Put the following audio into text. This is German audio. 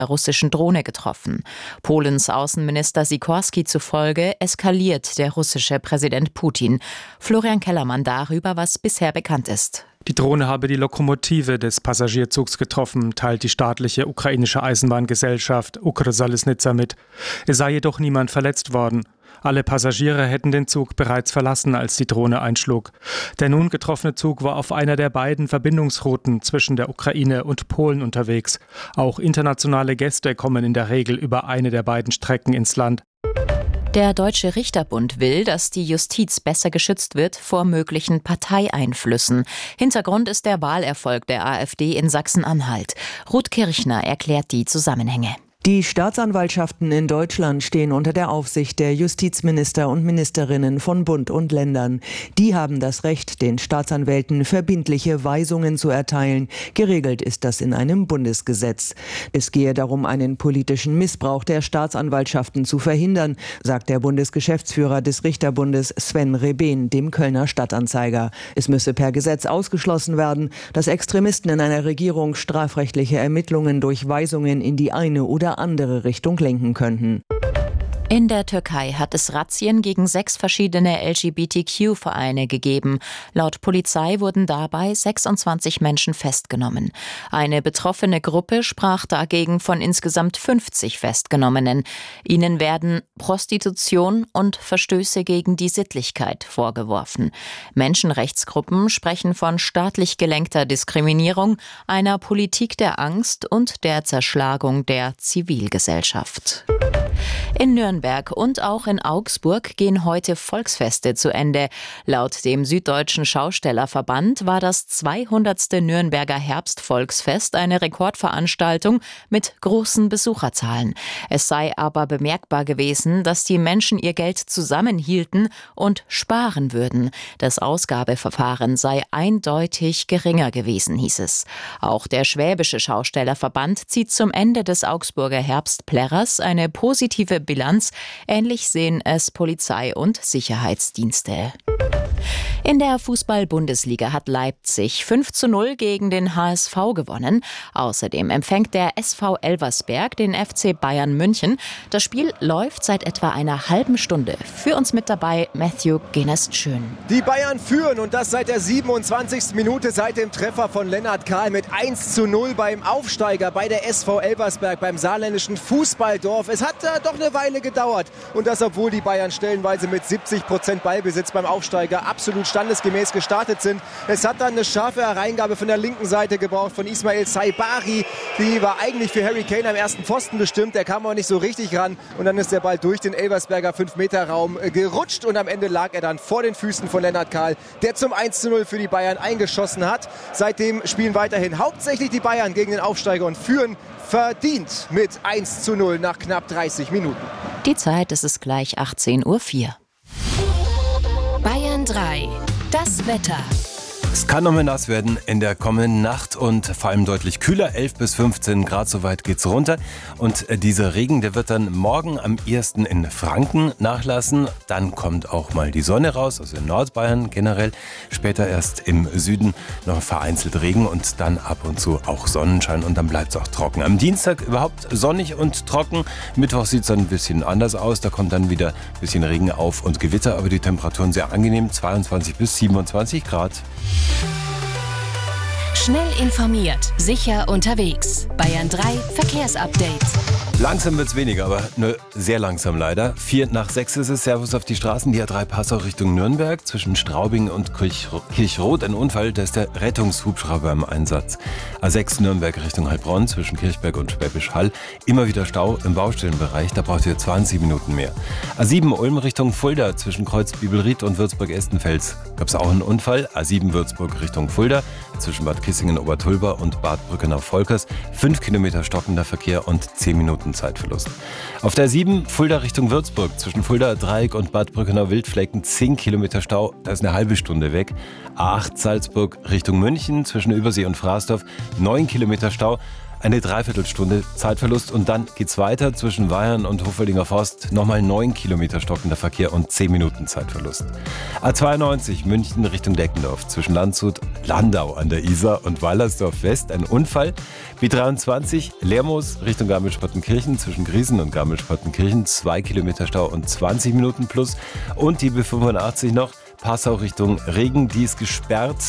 russischen Drohne getroffen. Polens Außenminister Sikorski zufolge eskaliert der russische Präsident Putin. Florian Kellermann darüber, was bisher bekannt ist. Die Drohne habe die Lokomotive des Passagierzugs getroffen, teilt die staatliche ukrainische Eisenbahngesellschaft Ukrsalisnytsa mit. Es sei jedoch niemand verletzt worden. Alle Passagiere hätten den Zug bereits verlassen, als die Drohne einschlug. Der nun getroffene Zug war auf einer der beiden Verbindungsrouten zwischen der Ukraine und Polen unterwegs. Auch internationale Gäste kommen in der Regel über eine der beiden Strecken ins Land. Der Deutsche Richterbund will, dass die Justiz besser geschützt wird vor möglichen Parteieinflüssen. Hintergrund ist der Wahlerfolg der AfD in Sachsen-Anhalt. Ruth Kirchner erklärt die Zusammenhänge. Die Staatsanwaltschaften in Deutschland stehen unter der Aufsicht der Justizminister und Ministerinnen von Bund und Ländern. Die haben das Recht, den Staatsanwälten verbindliche Weisungen zu erteilen. Geregelt ist das in einem Bundesgesetz. Es gehe darum, einen politischen Missbrauch der Staatsanwaltschaften zu verhindern, sagt der Bundesgeschäftsführer des Richterbundes Sven Rebehn dem Kölner Stadtanzeiger. Es müsse per Gesetz ausgeschlossen werden, dass Extremisten in einer Regierung strafrechtliche Ermittlungen durch Weisungen in die eine oder andere Richtung lenken könnten. In der Türkei hat es Razzien gegen 6 verschiedene LGBTQ-Vereine gegeben. Laut Polizei wurden dabei 26 Menschen festgenommen. Eine betroffene Gruppe sprach dagegen von insgesamt 50 Festgenommenen. Ihnen werden Prostitution und Verstöße gegen die Sittlichkeit vorgeworfen. Menschenrechtsgruppen sprechen von staatlich gelenkter Diskriminierung, einer Politik der Angst und der Zerschlagung der Zivilgesellschaft. In Nürnberg und auch in Augsburg gehen heute Volksfeste zu Ende. Laut dem Süddeutschen Schaustellerverband war das 200. Nürnberger Herbstvolksfest eine Rekordveranstaltung mit großen Besucherzahlen. Es sei aber bemerkbar gewesen, dass die Menschen ihr Geld zusammenhielten und sparen würden. Das Ausgabeverfahren sei eindeutig geringer gewesen, hieß es. Auch der Schwäbische Schaustellerverband zieht zum Ende des Augsburger Herbstplärrers eine positive Bilanz. Ähnlich sehen es Polizei und Sicherheitsdienste. In der Fußball-Bundesliga hat Leipzig 5:0 gegen den HSV gewonnen. Außerdem empfängt der SV Elversberg den FC Bayern München. Das Spiel läuft seit etwa einer halben Stunde. Für uns mit dabei Matthew Genest-Schön. Die Bayern führen und das seit der 27. Minute, seit dem Treffer von Lennart Kahl mit 1:0 beim Aufsteiger bei der SV Elversberg, beim saarländischen Fußballdorf. Es hat doch eine Weile gedauert und das, obwohl die Bayern stellenweise mit 70% Ballbesitz beim Aufsteiger absolut standesgemäß gestartet sind. Es hat dann eine scharfe Hereingabe von der linken Seite gebraucht von Ismail Saibari. Die war eigentlich für Harry Kane am ersten Pfosten bestimmt. Der kam aber nicht so richtig ran. Und dann ist der Ball durch den Elversberger 5-Meter-Raum gerutscht. Und am Ende lag er dann vor den Füßen von Lennart Kahl, der zum 1:0 für die Bayern eingeschossen hat. Seitdem spielen weiterhin hauptsächlich die Bayern gegen den Aufsteiger und führen verdient mit 1:0 nach knapp 30 Minuten. Die Zeit ist es gleich 18:04 Uhr. Bayern 3. Das Wetter. Es kann noch mal nass werden in der kommenden Nacht und vor allem deutlich kühler, 11 bis 15 Grad, so weit geht's runter. Und dieser Regen, der wird dann morgen am ehesten in Franken nachlassen. Dann kommt auch mal die Sonne raus, also in Nordbayern generell. Später erst im Süden noch vereinzelt Regen und dann ab und zu auch Sonnenschein und dann bleibt es auch trocken. Am Dienstag überhaupt sonnig und trocken. Mittwoch sieht es dann ein bisschen anders aus. Da kommt dann wieder ein bisschen Regen auf und Gewitter, aber die Temperaturen sehr angenehm, 22 bis 27 Grad. Schnell informiert, sicher unterwegs. Bayern 3 Verkehrsupdate. Langsam wird's weniger, aber nur sehr langsam leider. 5:45 ist es. Servus auf die Straßen. Die A3 Passau Richtung Nürnberg. Zwischen Straubing und Kirchroth ein Unfall. Da ist der Rettungshubschrauber im Einsatz. A6 Nürnberg Richtung Heilbronn. Zwischen Kirchberg und Schwäbisch Hall. Immer wieder Stau im Baustellenbereich. Da braucht ihr 20 Minuten mehr. A7 Ulm Richtung Fulda. Zwischen Kreuz Bibelried und Würzburg-Estenfels gab es auch einen Unfall. A7 Würzburg Richtung Fulda. Zwischen Bad Kissingen, Obertulba und Bad Brückenau-Volkers. 5 Kilometer stockender Verkehr und 10 Minuten Zeitverlust. Auf der 7 Fulda Richtung Würzburg. Zwischen Fulda Dreieck und Bad Brückenau-Wildflecken 10 Kilometer Stau. Da ist eine halbe Stunde weg. A8 Salzburg Richtung München. Zwischen Übersee und Fraßdorf 9 Kilometer Stau. eine Dreiviertelstunde Zeitverlust und dann geht's weiter zwischen Weihern und Hofeldinger Forst. Nochmal 9 Kilometer stockender Verkehr und 10 Minuten Zeitverlust. A92 München Richtung Deckendorf zwischen Landshut, Landau an der Isar und Wallersdorf West ein Unfall. B23 Lermoos Richtung Garmisch-Partenkirchen zwischen Griesen und Garmisch-Partenkirchen 2 Kilometer Stau und 20 Minuten plus. Und die B85 noch Passau Richtung Regen, die ist gesperrt.